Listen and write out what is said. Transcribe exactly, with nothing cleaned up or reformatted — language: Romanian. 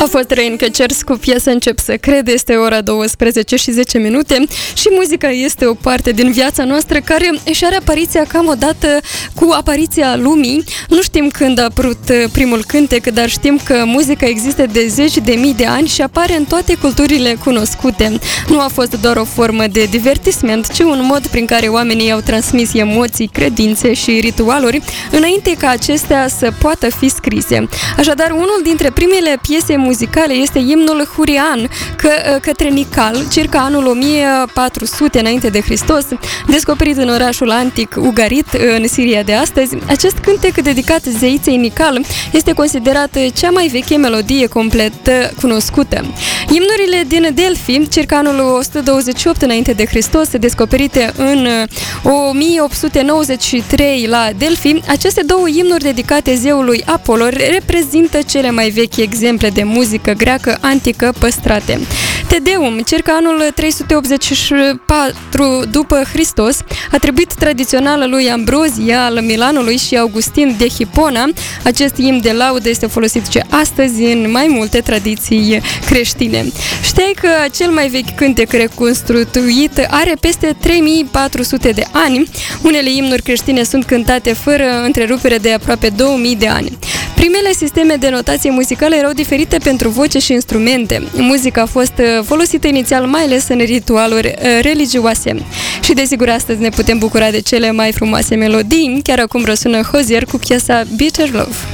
A fost Rain Catchers cu piesa Încep să cred. Este ora douăsprezece și zece minute și muzica este o parte din viața noastră care își are apariția cam odată cu apariția lumii. Nu știm când a apărut primul cântec, dar știm că muzica există de zeci de mii de ani și apare în toate culturile cunoscute. Nu a fost doar o formă de divertisment, ci un mod prin care oamenii au transmis emoții, credințe și ritualuri înainte ca acestea să poată fi scrise. Așadar, unul dintre primele piese muzicale este imnul Hurian că, către Nical, circa anul o mie patru sute înainte de Hristos, descoperit în orașul antic Ugarit, în Siria de astăzi. Acest cântec dedicat zeiței Nical este considerat cea mai veche melodie complet cunoscută. Imnurile din Delphi, circa anul o sută douăzeci și opt înainte de Hristos, descoperite în o mie opt sute nouăzeci și trei la Delphi, aceste două imnuri dedicate zeului Apollo reprezintă cele mai vechi exemple de muzică greacă antică păstrate. Te Deum, circa anul trei sute optzeci și patru după Hristos, atribuit tradițional lui Ambrozia al Milanului și Augustin de Hipona, acest imn de laudă este folosit și astăzi în mai multe tradiții creștine. Știai că cel mai vechi cântec reconstruit are peste trei mii patru sute de ani? Unele imnuri creștine sunt cântate fără întrerupere de aproape două mii de ani. Primele sisteme de notație muzicală erau diferite pentru voce și instrumente. Muzica a fost folosită inițial mai ales în ritualuri religioase. Și desigur astăzi ne putem bucura de cele mai frumoase melodii. Chiar acum răsună Hozier cu piesa Bitter Love.